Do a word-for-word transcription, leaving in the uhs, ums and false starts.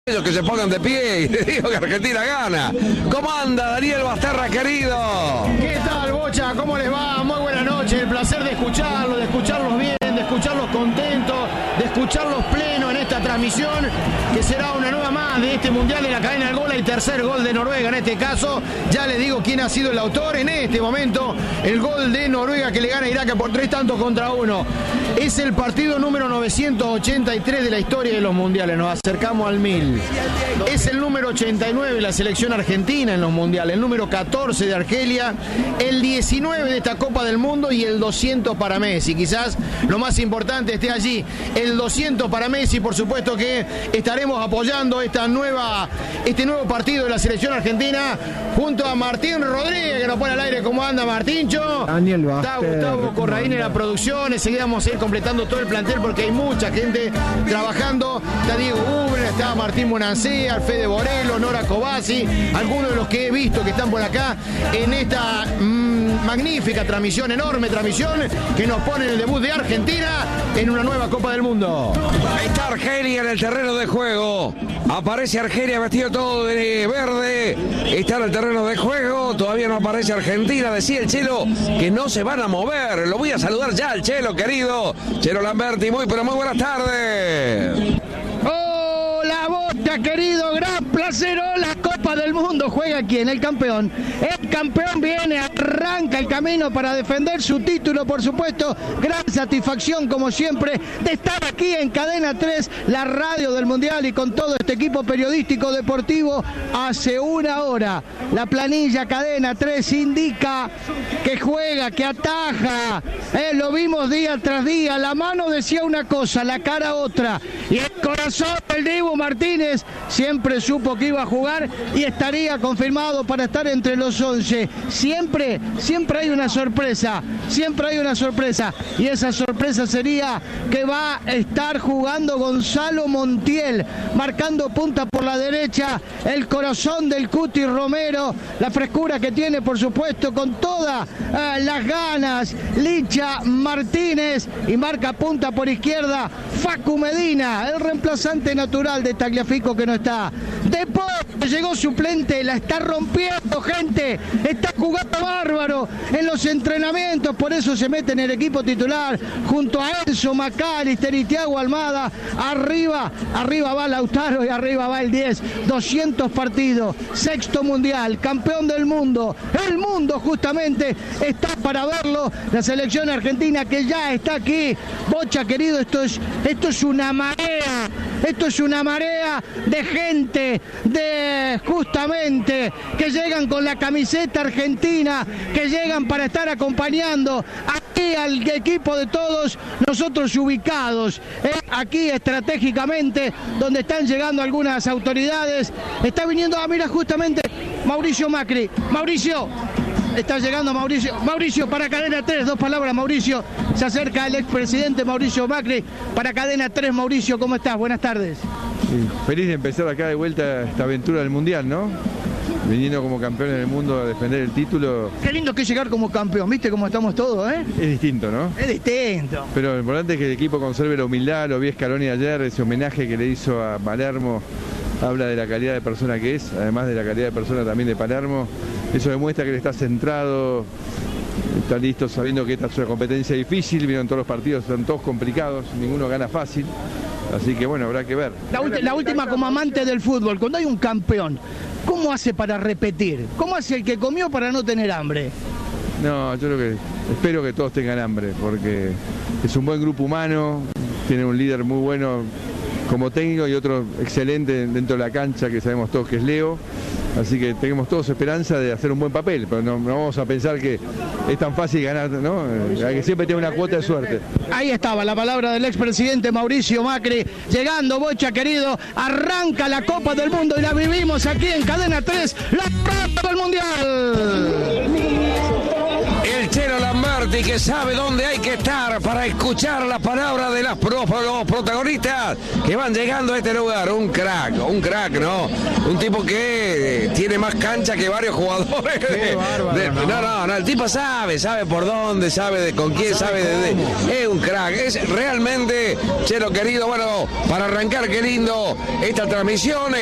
Ellos que se pongan de pie y le digo que Argentina gana. ¿Cómo anda Daniel Basterra, querido? ¿Qué tal, Bocha? ¿Cómo les va? Muy buena noche. El placer de escucharlos, de escucharlos bien, de escucharlos contentos, de escucharlos plenos en esta transmisión, que será una nueva más de este Mundial de la cadena del gol, el tercer gol de Noruega en este caso. Ya les digo quién ha sido el autor en este momento. El gol de Noruega que le gana a Irak por tres tantos contra uno. Es el partido número novecientos ochenta y tres de la historia de los mundiales. Nos acercamos al mil. Es el número ochenta y nueve de la selección argentina en los mundiales, el número catorce de Argelia, el diecinueve de esta Copa del Mundo y el doscientos para Messi. Quizás lo más importante esté allí, el doscientos para Messi. Por supuesto que estaremos apoyando esta nueva, este nuevo partido de la selección argentina junto a Martín Rodríguez, que nos pone al aire. ¿Cómo anda, Martíncho? Daniel Está Gustavo Corraín en la producción. Enseguida vamos a ir completando todo el plantel porque hay mucha gente trabajando. Está Diego Uber, está Martín Bonancea, Fede Borello, Nora Cobasi, algunos de los que he visto que están por acá en esta mmm, magnífica transmisión, enorme transmisión que nos pone en el debut de Argentina en una nueva Copa del Mundo. Está Argelia en el terreno de juego. Aparece Argelia vestido todo de verde. Está en el terreno de juego. Todavía no aparece Argentina. Decía el Chelo que no se van a mover. Lo voy a saludar ya al Chelo, querido. Chelo Lamberti, muy pero muy buenas tardes. Hola, Bocha, querido, gran placer. Hola, Copa del Mundo. ¿Juega quién? El campeón. El campeón viene, arranca el camino para defender su título, por supuesto. Gran satisfacción, como siempre, de estar aquí en Cadena tres, la radio del Mundial, y con todo este equipo periodístico deportivo. Hace una hora, la planilla Cadena tres indica que juega, que ataja. Eh, lo vimos día tras día. La mano decía una cosa, la cara otra. Y el corazón del Dibu Martínez siempre supo que iba a jugar y estaría confirmado para estar entre los once. Siempre, siempre hay una sorpresa, siempre hay una sorpresa. Y esa sorpresa sería que va a estar jugando Gonzalo Montiel, marcando punta por la derecha, el corazón del Cuti Romero, la frescura que tiene, por supuesto, con todas eh, las ganas, Licha Martínez, y marca punta por izquierda Facu Medina, el reemplazante natural de Tagliafico que no está. Después llegó suplente, la está rompiendo, gente, está jugando bárbaro en los entrenamientos, por eso se mete en el equipo titular junto a Enzo Macalister y Thiago Almada. Arriba, arriba va Lautaro y arriba va el diez, doscientos partidos, sexto mundial, campeón del mundo, el mundo justamente está para verlo, la selección argentina que ya está aquí. Bocha, querido, esto es, esto es una marea, esto es una marea de gente, de justamente que llegan con la camiseta argentina, que llegan para estar acompañando aquí al equipo de todos nosotros ubicados, eh, aquí estratégicamente, donde están llegando algunas autoridades. Está viniendo, ah, mira, justamente Mauricio Macri. Mauricio, está llegando Mauricio. Mauricio, para Cadena tres, dos palabras, Mauricio. Se acerca el expresidente Mauricio Macri para Cadena tres. Mauricio, ¿cómo estás? Buenas tardes. Sí, feliz de empezar acá de vuelta esta aventura del Mundial, ¿no? Viniendo como campeón del mundo a defender el título. Qué lindo que es llegar como campeón, ¿viste cómo estamos todos, eh? Es distinto, ¿no? Es distinto. Pero lo importante es que el equipo conserve la humildad. Lo vi Scaloni ayer, ese homenaje que le hizo a Palermo. Habla de la calidad de persona que es, además de la calidad de persona también de Palermo. Eso demuestra que él está centrado, está listo sabiendo que esta es una competencia difícil. Vieron todos los partidos, están todos complicados, ninguno gana fácil. Así que bueno, habrá que ver. La, ulti- la última, como amante del fútbol, cuando hay un campeón, ¿cómo hace para repetir? ¿Cómo hace el que comió para no tener hambre? No, yo creo que espero que todos tengan hambre, porque es un buen grupo humano, tiene un líder muy bueno como técnico y otro excelente dentro de la cancha que sabemos todos que es Leo. Así que tenemos todos esperanza de hacer un buen papel, pero no, no vamos a pensar que es tan fácil ganar, ¿no? Hay que siempre tener una cuota de suerte. Ahí estaba la palabra del expresidente Mauricio Macri, llegando, Bocha, querido, arranca la Copa del Mundo y la vivimos aquí en Cadena tres, la Copa del Mundial. El Chelo Lamberti, que sabe dónde hay que estar para escuchar las palabras de las pro, los protagonistas que van llegando a este lugar. Un crack, un crack, ¿no? Un tipo que tiene más cancha que varios jugadores. Qué bárbaro, de, ¿no? no, no, no, el tipo sabe, sabe por dónde, sabe de con quién, sabe, sabe de, de. Es un crack, es realmente, Chelo querido, bueno, para arrancar, qué lindo esta transmisión.